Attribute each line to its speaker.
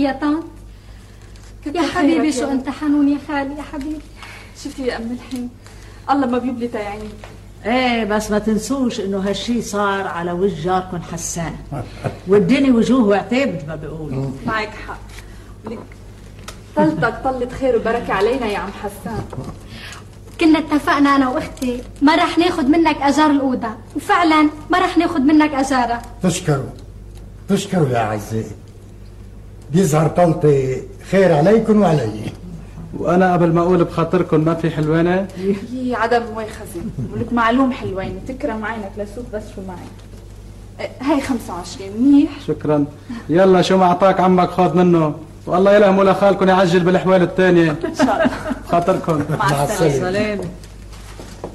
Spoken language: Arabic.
Speaker 1: لي يا طنط. يا حبيبي شو انت حنون يا خالي يا حبيبي.
Speaker 2: شفتي يا ام الحين الله ما بيبلي تيعيني.
Speaker 3: ايه بس ما تنسوش انه هالشي صار على وجه جاركم حسان والدنيا وجوه وعتاب ما بيقولوا.
Speaker 2: معك حق. لك طلتك طلت خير وبركة علينا يا عم حسان.
Speaker 1: كنا اتفقنا انا واختي ما رح ناخد منك اجار الاوضه، وفعلا ما رح ناخد منك اجارها.
Speaker 4: تشكروا يا اعزائي، بيظهر طلتي خير عليكم وعلي.
Speaker 5: وانا قبل ما اقول بخاطركم ما في حلوانه؟
Speaker 2: هي عدم مؤاخذه، ولك معلوم حلوانه تكرم عينك لسوق بس شو معي. هاي 25 منيح.
Speaker 5: شكرا. يلا شو ما اعطاك عمك خذ منه، والله يلهم ولا خالكم يعجل بالاحوال الثانيه.
Speaker 2: ان شاء الله.
Speaker 5: بخاطركم.
Speaker 2: مع السلامه.